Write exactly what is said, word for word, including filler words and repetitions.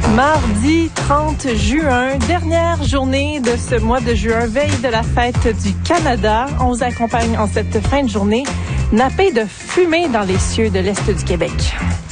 Mardi trente juin, dernière journée de ce mois de juin, veille de la fête du Canada. On vous accompagne en cette fin de journée, nappée de fumée dans les cieux de l'Est du Québec.